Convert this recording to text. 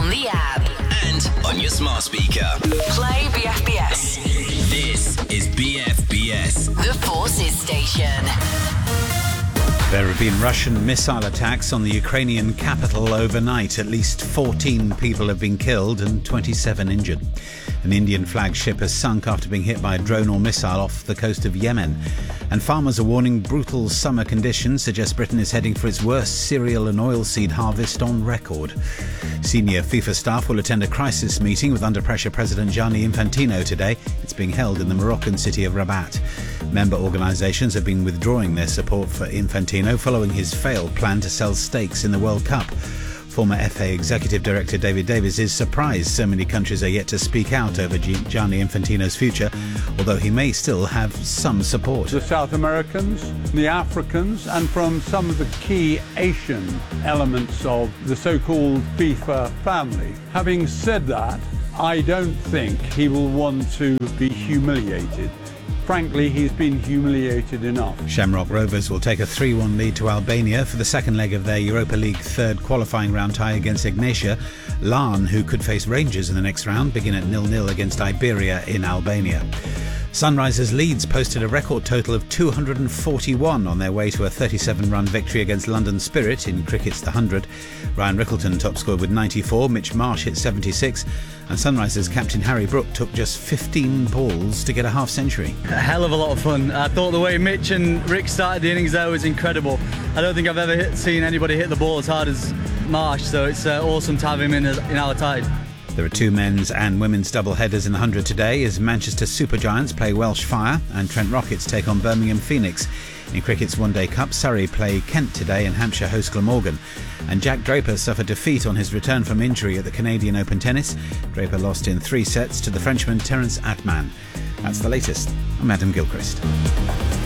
on the app and on your smart speaker. Play BFBS. This is BFBS, The Forces Station. There have been Russian missile attacks on the Ukrainian capital overnight. At least 14 people have been killed and 27 injured. An Indian flag ship has sunk after being hit by a drone or missile off the coast of Yemen. And farmers are warning brutal summer conditions suggest Britain is heading for its worst cereal and oilseed harvest on record. Senior FIFA staff will attend a crisis meeting with under-pressure President Gianni Infantino today. It's being held in the Moroccan city of Rabat. Member organisations have been withdrawing their support for Infantino following his failed plan to sell stakes in the World Cup. Former FA Executive Director David Davies is surprised so many countries are yet to speak out over Gianni Infantino's future, although he may still have some support. The South Americans, the Africans, and from some of the key Asian elements of the so-called FIFA family. Having said that, I don't think he will want to be humiliated. Frankly, he's been humiliated enough. Shamrock Rovers will take a 3-1 lead to Albania for the second leg of their Europa League third qualifying round tie against Ignatia. Larne, who could face Rangers in the next round, begin at 0-0 against Iberia in Albania. Sunrisers Leeds posted a record total of 241 on their way to a 37-run victory against London Spirit in cricket's The 100. Ryan Rickleton top scored with 94, Mitch Marsh hit 76, and Sunrisers captain Harry Brook took just 15 balls to get a half-century. A hell of a lot of fun. I thought the way Mitch and Rick started the innings there was incredible. I don't think I've ever seen anybody hit the ball as hard as Marsh, so it's awesome to have him in our side. There are two men's and women's double-headers in the 100 today as Manchester Supergiants play Welsh Fire and Trent Rockets take on Birmingham Phoenix. In cricket's One Day Cup, Surrey play Kent today and Hampshire host Glamorgan. And Jack Draper suffered defeat on his return from injury at the Canadian Open Tennis. Draper lost in 3 sets to the Frenchman Terence Atman. That's the latest. I'm Adam Gilchrist.